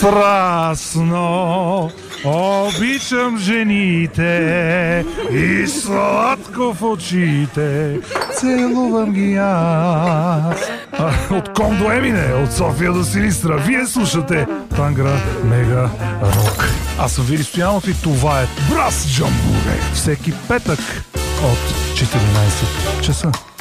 Страстно обичам жените и сладко в очите целувам ги аз. От Ком до Емине, от София до Силистра, вие слушате Тангра Мега Рок. Аз съм Вили Стоянов и това е Брас Джамбуре. Всеки петък от 14 часа.